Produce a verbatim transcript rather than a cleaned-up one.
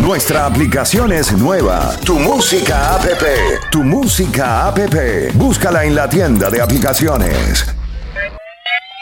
Nuestra aplicación es nueva. Tu Música App. Tu Música App. Búscala en la tienda de aplicaciones.